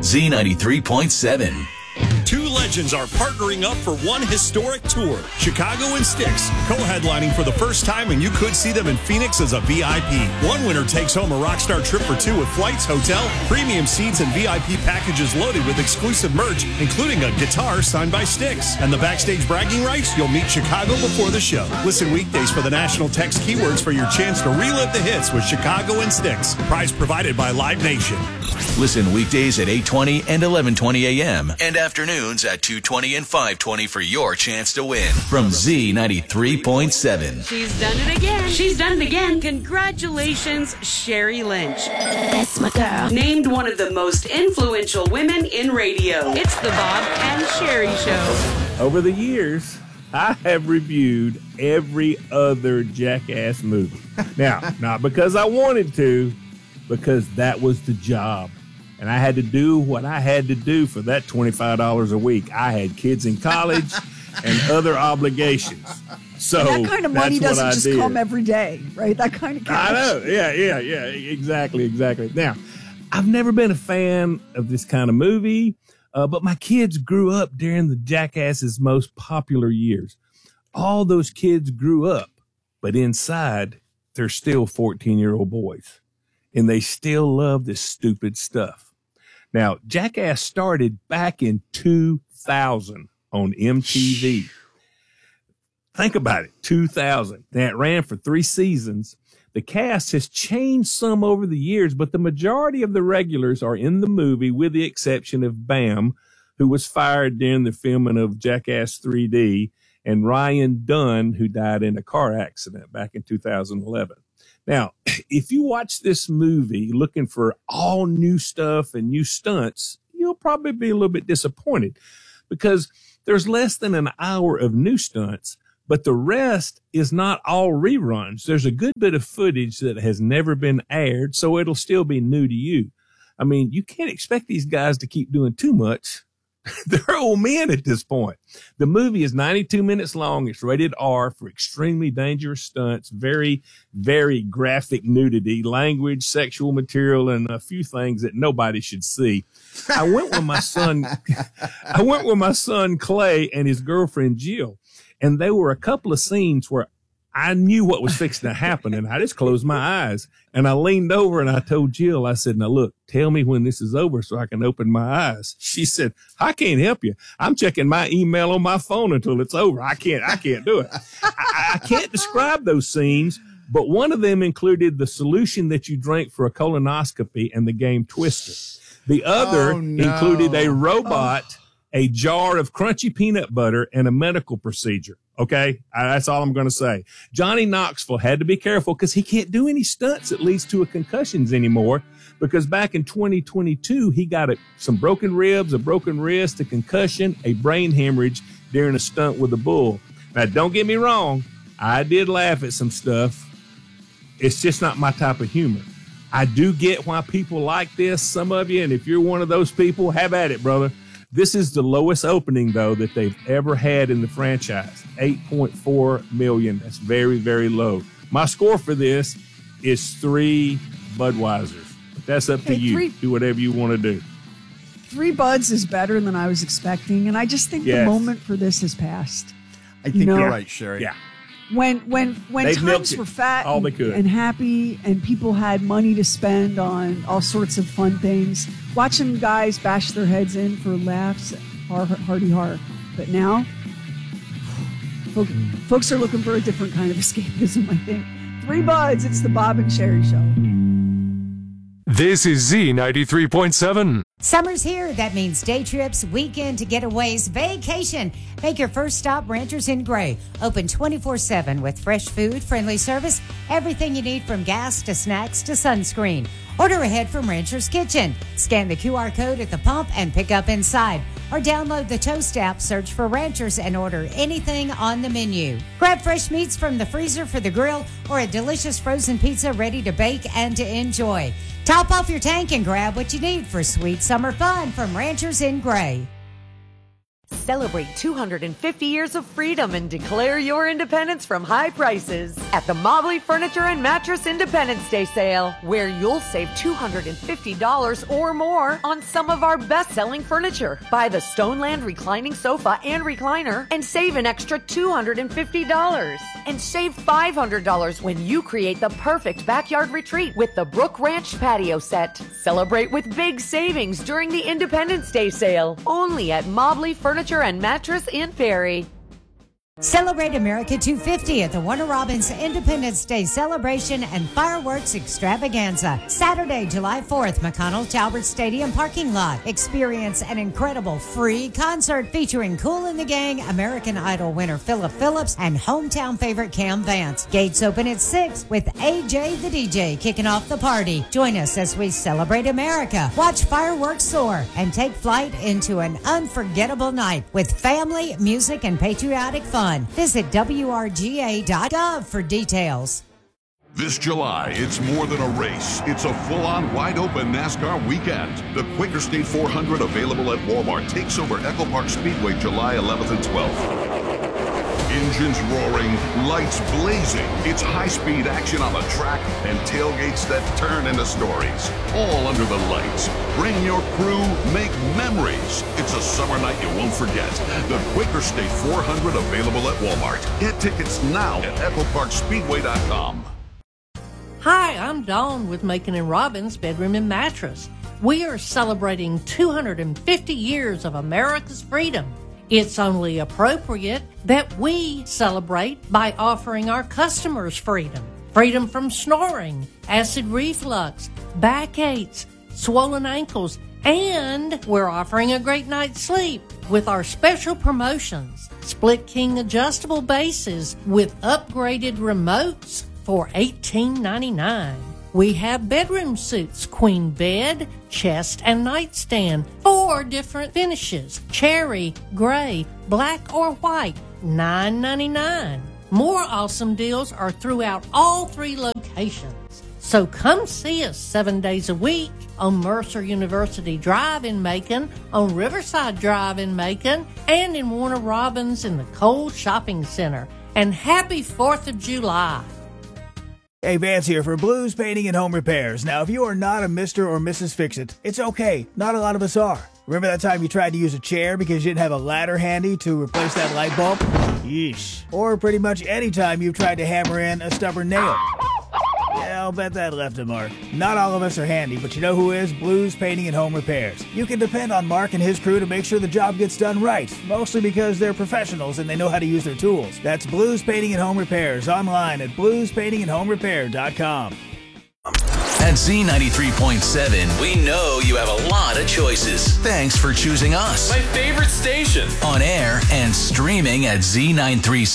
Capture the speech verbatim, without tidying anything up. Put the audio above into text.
Z ninety-three point seven. Two legends are partnering up for one historic tour. Chicago and Styx, co-headlining for the first time, and you could see them in Phoenix as a V I P. One winner takes home a rockstar trip for two with flights, hotel, premium seats, and V I P packages loaded with exclusive merch, including a guitar signed by Styx. And the backstage bragging rights, you'll meet Chicago before the show. Listen weekdays for the national text keywords for your chance to relive the hits with Chicago and Styx. Prize provided by Live Nation. Listen weekdays at eight twenty and eleven twenty a.m. and afternoons at two twenty and five twenty for your chance to win from Z ninety-three point seven. She's done it again. She's done it again. Congratulations, Sherry Lynch. That's my girl. Named one of the most influential women in radio. It's the Bob and Sherry Show. Over the years, I have reviewed every other Jackass movie. Now, not because I wanted to, because that was the job. And I had to do what I had to do for that twenty-five dollars a week. I had kids in college and other obligations. So and that kind of money that's doesn't what I just did. come every day, right? That kind of cash. I know. Yeah, yeah, yeah. Exactly, exactly. Now, I've never been a fan of this kind of movie, uh, but my kids grew up during the Jackass's most popular years. All those kids grew up, but inside, they're still fourteen-year-old boys. And they still love this stupid stuff. Now, Jackass started back in two thousand on M T V. Think about it, two thousand. That ran for three seasons. The cast has changed some over the years, but the majority of the regulars are in the movie with the exception of Bam, who was fired during the filming of Jackass three D, and Ryan Dunn, who died in a car accident back in two thousand eleven. Now, if you watch this movie looking for all new stuff and new stunts, you'll probably be a little bit disappointed because there's less than an hour of new stunts, but the rest is not all reruns. There's a good bit of footage that has never been aired, so it'll still be new to you. I mean, you can't expect these guys to keep doing too much. They're old men at this point. The movie is ninety-two minutes long. It's rated R for extremely dangerous stunts, very, very graphic nudity, language, sexual material, and a few things that nobody should see. I went with my son, I went with my son Clay and his girlfriend Jill, and there were a couple of scenes where I knew what was fixing to happen, and I just closed my eyes. And I leaned over and I told Jill, I said, now look, tell me when this is over so I can open my eyes. She said, I can't help you. I'm checking my email on my phone until it's over. I can't, I can't do it. I, I can't describe those scenes, but one of them included the solution that you drank for a colonoscopy and the game Twister. The other oh, no. included a robot, oh. a jar of crunchy peanut butter, and a medical procedure. Okay, that's all I'm going to say. Johnny Knoxville had to be careful because he can't do any stunts that leads to a concussions anymore, because back in twenty twenty-two, he got a, some broken ribs, a broken wrist, a concussion, a brain hemorrhage during a stunt with a bull. Now, don't get me wrong. I did laugh at some stuff. It's just not my type of humor. I do get why people like this, some of you, and if you're one of those people, have at it, brother. This is the lowest opening, though, that they've ever had in the franchise, eight point four million dollars. That's very, very low. My score for this is three Budweisers. But that's up to Hey, you. three- Do whatever you want to do. Three buds is better than I was expecting, and I just think Yes. the moment for this has passed. I think No. you're right, Sherry. Yeah. When when when They've milked times it were fat all and, they could. and happy, and people had money to spend on all sorts of fun things, watching guys bash their heads in for laughs, har- hardy har. But now, folk, folks are looking for a different kind of escapism, I think. Three buds, it's the Bob and Sherry Show. This is Z ninety-three point seven. Summer's here. That means day trips, weekend getaways, vacation. Make your first stop Ranchers in Gray. Open twenty-four seven with fresh food, friendly service, everything you need from gas to snacks to sunscreen. Order ahead from Rancher's Kitchen. Scan the Q R code at the pump and pick up inside. Or download the Toast app, search for Ranchers, and order anything on the menu. Grab fresh meats from the freezer for the grill or a delicious frozen pizza ready to bake and to enjoy. Top off your tank and grab what you need for sweet summer fun from Ranchers in Gray. Celebrate two hundred fifty years of freedom and declare your independence from high prices at the Mobley Furniture and Mattress Independence Day sale, where you'll save two hundred fifty dollars or more on some of our best-selling furniture. Buy the Stoneland reclining sofa and recliner and save an extra two hundred fifty dollars. And save five hundred dollars when you create the perfect backyard retreat with the Brook Ranch patio set. Celebrate with big savings during the Independence Day sale, only at Mobley Furniture and Mattress in Perry. Celebrate America two fifty at the Warner Robins Independence Day celebration and fireworks extravaganza. Saturday, July fourth, McConnell Talbert Stadium parking lot. Experience an incredible free concert featuring Kool and the Gang, American Idol winner Philip Phillips, and hometown favorite Cam Vance. Gates open at six with A J the D J kicking off the party. Join us as we celebrate America, watch fireworks soar, and take flight into an unforgettable night with family, music, and patriotic fun. Visit W R G A dot gov for details. This July, it's more than a race. It's a full-on, wide-open NASCAR weekend. The Quaker State four hundred, available at Walmart, takes over Echo Park Speedway July eleventh and twelfth. Engines roaring, lights blazing. It's high-speed action on the track and tailgates that turn into stories. All under the lights. Bring your crew, make memories. It's a summer night you won't forget. The Quaker State four hundred, available at Walmart. Get tickets now at echo park speedway dot com. Hi, I'm Dawn with Macon and Robbins Bedroom and Mattress. We are celebrating two hundred fifty years of America's freedom. It's only appropriate that we celebrate by offering our customers freedom. Freedom from snoring, acid reflux, backaches, swollen ankles, and we're offering a great night's sleep with our special promotions. Split King adjustable bases with upgraded remotes for eighteen ninety-nine. We have bedroom suits, queen bed, chest, and nightstand. Four different finishes: cherry, gray, black, or white. nine ninety-nine. More awesome deals are throughout all three locations. So come see us seven days a week on Mercer University Drive in Macon, on Riverside Drive in Macon, and in Warner Robins in the Cole Shopping Center. And happy fourth of July. Hey, Vance here for Blues Painting and Home Repairs. Now, if you are not a Mister or Missus Fix-It, it's okay. Not a lot of us are. Remember that time you tried to use a chair because you didn't have a ladder handy to replace that light bulb? Yeesh. Or pretty much any time you've tried to hammer in a stubborn nail. Yeah, I'll bet that left a mark. Not all of us are handy, but you know who is? Blues Painting and Home Repairs. You can depend on Mark and his crew to make sure the job gets done right, mostly because they're professionals and they know how to use their tools. That's Blues Painting and Home Repairs, online at blues painting and home repair dot com. At Z ninety-three point seven, we know you have a lot of choices. Thanks for choosing us. My favorite station. On air and streaming at Z nine three seven.